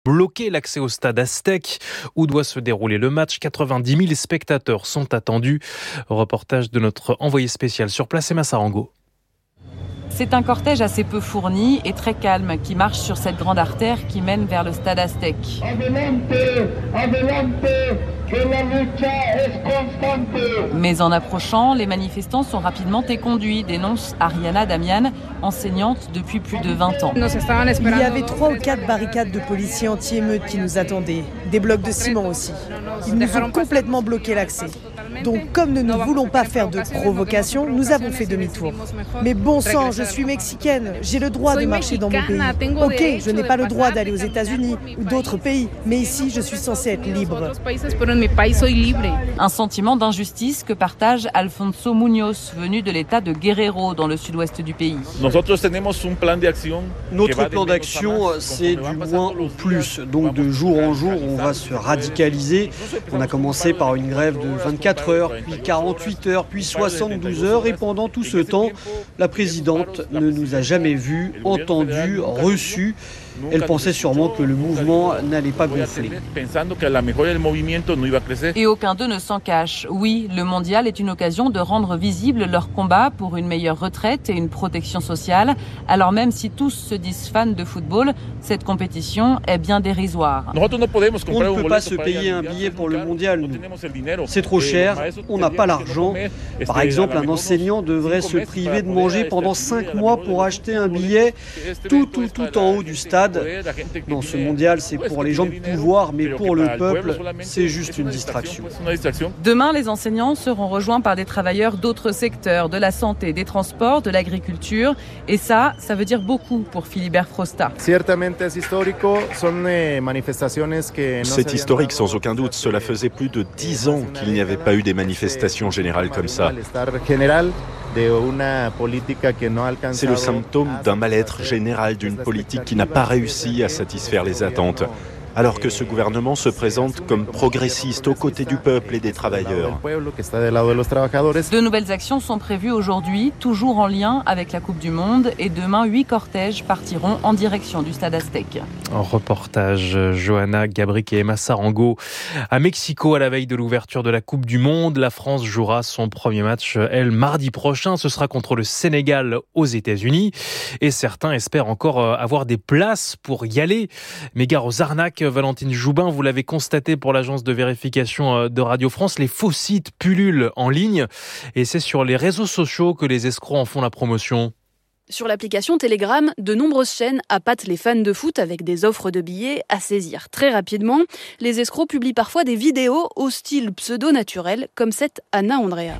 bloquer l'accès au stade Aztec où doit se dérouler le match. 90 000 spectateurs sont attendus. Reportage de notre envoyé spécial sur place, Emma Sarango. C'est un cortège assez peu fourni et très calme qui marche sur cette grande artère qui mène vers le stade Aztec. Mais en approchant, les manifestants sont rapidement éconduits, dénonce Ariana Damian, enseignante depuis plus de 20 ans. Il y avait 3 ou 4 barricades de policiers anti-émeutes qui nous attendaient, des blocs de ciment aussi. Ils nous ont complètement bloqué l'accès. Donc comme nous ne voulons pas faire de provocation, nous avons fait demi-tour. Mais bon sang, je suis mexicaine, j'ai le droit de marcher dans mon pays. Ok, je n'ai pas le droit d'aller aux États-Unis ou d'autres pays, mais ici je suis censée être libre. Un sentiment d'injustice que partage Alfonso Muñoz, venu de l'état de Guerrero, dans le sud-ouest du pays. Notre plan d'action, c'est du moins au plus. Donc de jour en jour, on va se radicaliser. On a commencé par une grève de 24 heures, puis 48 heures, puis 72 heures. Et pendant tout ce temps, la présidente ne nous a jamais vus, entendus, reçus. Elle pensait sûrement que le mouvement n'allait pas gonfler. Et aucun d'eux ne s'en cache. Oui, le mondial est une occasion de rendre visible leur combat pour une meilleure retraite et une protection sociale. Alors même si tous se disent fans de football, cette compétition est bien dérisoire. On ne peut pas se payer un billet pour le mondial. C'est trop cher, on n'a pas l'argent. Par exemple, un enseignant devrait se priver de manger pendant 5 mois pour acheter un billet tout en haut du stade. Non, ce mondial, c'est pour les gens de pouvoir, mais pour le peuple, c'est juste une distraction. Demain, les enseignants seront rejoints par des travailleurs d'autres secteurs, de la santé, des transports, de l'agriculture. Et ça veut dire beaucoup pour Philibert Frosta. C'est historique sans aucun doute. Cela faisait plus de 10 ans qu'il n'y avait pas eu des manifestations générales comme ça. C'est le symptôme d'un mal-être général, d'une politique qui n'a pas réussi à satisfaire les attentes. Alors que ce gouvernement se présente comme progressiste aux côtés du peuple et des travailleurs. De nouvelles actions sont prévues aujourd'hui, toujours en lien avec la Coupe du Monde. Et demain, 8 cortèges partiront en direction du stade Aztec. En reportage, Johanna Gabric et Emma Sarango. À Mexico, à la veille de l'ouverture de la Coupe du Monde, la France jouera son premier match, mardi prochain. Ce sera contre le Sénégal aux États-Unis. Et certains espèrent encore avoir des places pour y aller. Mais gare aux arnaques. Valentine Joubin, vous l'avez constaté pour l'agence de vérification de Radio France, les faux sites pullulent en ligne et c'est sur les réseaux sociaux que les escrocs en font la promotion. Sur l'application Telegram, de nombreuses chaînes appâtent les fans de foot avec des offres de billets à saisir très rapidement. Les escrocs publient parfois des vidéos au style pseudo-naturel, comme cette Anna Andrea.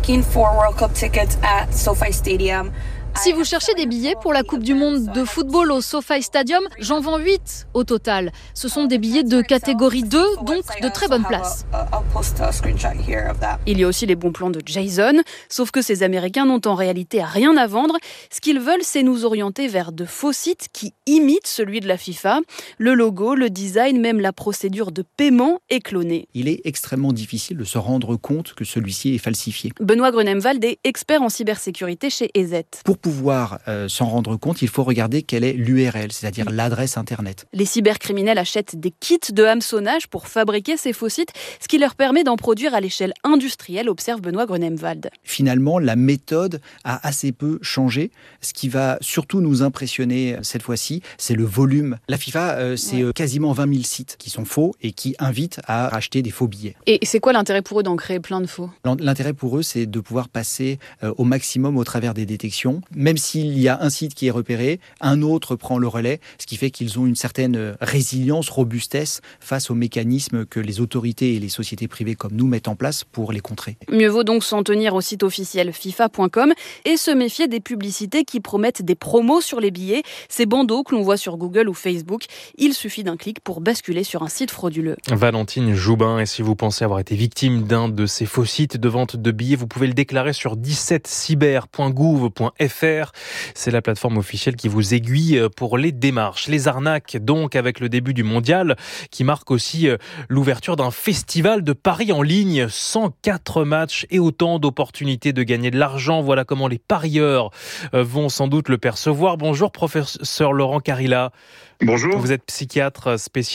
Si vous cherchez des billets pour la Coupe du Monde de football au SoFi Stadium, j'en vends 8 au total. Ce sont des billets de catégorie 2, donc de très bonne place. Il y a aussi les bons plans de Jason, sauf que ces Américains n'ont en réalité rien à vendre. Ce qu'ils veulent, c'est nous orienter vers de faux sites qui imitent celui de la FIFA. Le logo, le design, même la procédure de paiement est clonée. Il est extrêmement difficile de se rendre compte que celui-ci est falsifié. Benoît Grunemwald est expert en cybersécurité chez EZ. Pour pouvoir s'en rendre compte, il faut regarder quelle est l'URL, c'est-à-dire l'adresse Internet. Les cybercriminels achètent des kits de hameçonnage pour fabriquer ces faux sites, ce qui leur permet d'en produire à l'échelle industrielle, observe Benoît Grunemwald. Finalement, la méthode a assez peu changé. Ce qui va surtout nous impressionner cette fois-ci, c'est le volume. La FIFA, c'est quasiment 20 000 sites qui sont faux et qui invitent à acheter des faux billets. Et c'est quoi l'intérêt pour eux d'en créer plein de faux ? L'intérêt pour eux, c'est de pouvoir passer au maximum au travers des détections. Même s'il y a un site qui est repéré, un autre prend le relais, ce qui fait qu'ils ont une certaine résilience, robustesse face aux mécanismes que les autorités et les sociétés privées comme nous mettent en place pour les contrer. Mieux vaut donc s'en tenir au site officiel FIFA.com et se méfier des publicités qui promettent des promos sur les billets. Ces bandeaux que l'on voit sur Google ou Facebook, il suffit d'un clic pour basculer sur un site frauduleux. Valentine Joubin, et si vous pensez avoir été victime d'un de ces faux sites de vente de billets, vous pouvez le déclarer sur 17cyber.gouv.fr. bet.fr. C'est la plateforme officielle qui vous aiguille pour les démarches. Les arnaques, donc, avec le début du mondial, qui marque aussi l'ouverture d'un festival de paris en ligne. 104 matchs et autant d'opportunités de gagner de l'argent. Voilà comment les parieurs vont sans doute le percevoir. Bonjour, professeur Laurent Carilla. Bonjour. Vous êtes psychiatre spécialiste